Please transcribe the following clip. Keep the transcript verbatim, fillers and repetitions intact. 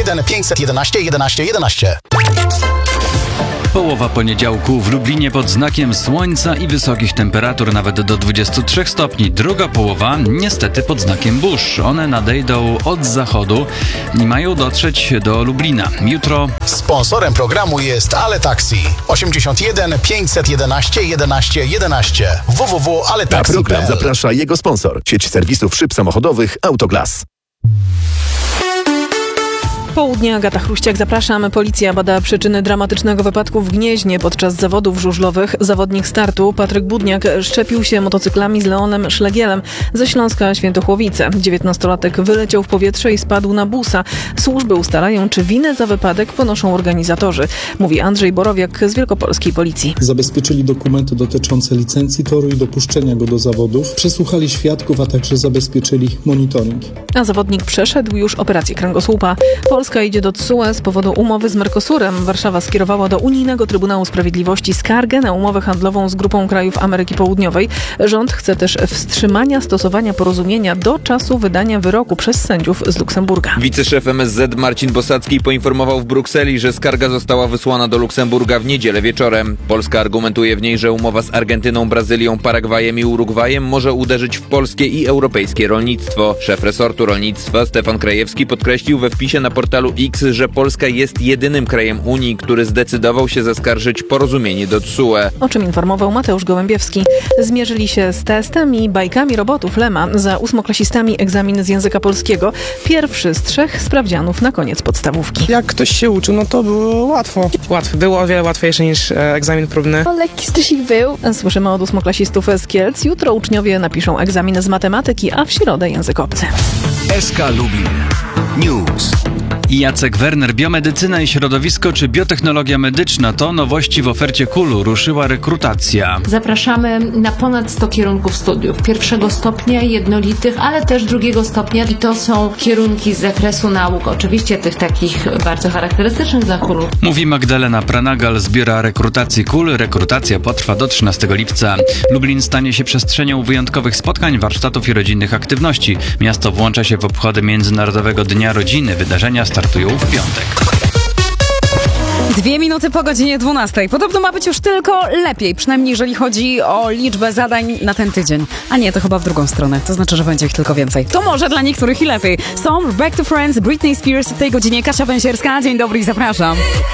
jeden pięćset jedenaście jedenaście jedenaście. Połowa poniedziałku w Lublinie pod znakiem słońca i wysokich temperatur, nawet do dwudziestu trzech stopni. Druga połowa niestety pod znakiem burz. One nadejdą od zachodu i mają dotrzeć do Lublina. Jutro Sponsorem programu jest Ale Taxi. osiemdziesiąt jeden pięćset jedenaście jedenaście jedenaście. w w w kropka ale Na taxi kropka program p l. zaprasza jego sponsor. Sieć serwisów szyb samochodowych Autoglas. Południe, Agata Chruściak, zapraszam. Policja bada przyczyny dramatycznego wypadku w Gnieźnie podczas zawodów żużlowych. Zawodnik startu Patryk Budniak szczepił się motocyklami z Leonem Szlegielem ze Śląska Świętochłowice. dziewiętnastolatek wyleciał w powietrze i spadł na busa. Służby ustalają, czy winę za wypadek ponoszą organizatorzy, mówi Andrzej Borowiak z wielkopolskiej policji. Zabezpieczyli dokumenty dotyczące licencji toru i dopuszczenia go do zawodów, przesłuchali świadków, a także zabezpieczyli monitoring. A zawodnik przeszedł już operację kręgosłupa. Polska idzie do T S U E z powodu umowy z Mercosurem. Warszawa skierowała do Unijnego Trybunału Sprawiedliwości skargę na umowę handlową z grupą krajów Ameryki Południowej. Rząd chce też wstrzymania stosowania porozumienia do czasu wydania wyroku przez sędziów z Luksemburga. Wiceszef M S Z Marcin Bosacki poinformował w Brukseli, że skarga została wysłana do Luksemburga w niedzielę wieczorem. Polska argumentuje w niej, że umowa z Argentyną, Brazylią, Paragwajem i Urugwajem może uderzyć w polskie i europejskie rolnictwo. Szef resortu rolnictwa Stefan Krajewski podkreślił we wpisie na portalu X, że Polska jest jedynym krajem Unii, który zdecydował się zaskarżyć porozumienie do T S U E. O czym informował Mateusz Gołębiewski. Zmierzyli się z testem i bajkami robotów Lema. Za ósmoklasistami egzamin z języka polskiego. Pierwszy z trzech sprawdzianów na koniec podstawówki. Jak ktoś się uczył, no to było łatwo. Łatwy, było o wiele łatwiejsze niż e, egzamin próbny. O, lekki stresik był. Słyszymy od ósmoklasistów z Kielc. Jutro uczniowie napiszą egzamin z matematyki, a w środę język obcy. S K Lublin News. i Jacek Werner. Biomedycyna i środowisko czy biotechnologia medyczna to nowości w ofercie KUL-u. Ruszyła rekrutacja. Zapraszamy na ponad sto kierunków studiów. Pierwszego stopnia, jednolitych, ale też drugiego stopnia i to są kierunki z zakresu nauk. Oczywiście tych takich bardzo charakterystycznych dla KUL-u. Mówi Magdalena Pranagal z Biura Rekrutacji KUL. Rekrutacja potrwa do trzynastego lipca. Lublin stanie się przestrzenią wyjątkowych spotkań, warsztatów i rodzinnych aktywności. Miasto włącza się w obchody Międzynarodowego Dnia Rodziny. Wydarzenia startują w piątek. Dwie minuty po godzinie dwunastej. Podobno ma być już tylko lepiej, przynajmniej jeżeli chodzi o liczbę zadań na ten tydzień. A nie, to chyba w drugą stronę. To znaczy, że będzie ich tylko więcej. To może dla niektórych i lepiej. Są Back to Friends, Britney Spears w tej godzinie. Kasia Węsierska. Dzień dobry i zapraszam.